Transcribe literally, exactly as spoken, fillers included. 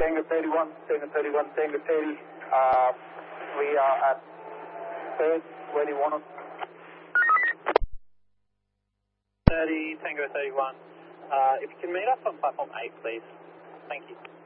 Tango thirty-one, Tango thirty-one, Tango thirty. Uh, we are at third, where do you want us? thirty, Tango thirty-one. Uh, if you can meet us on platform eight, please. Thank you.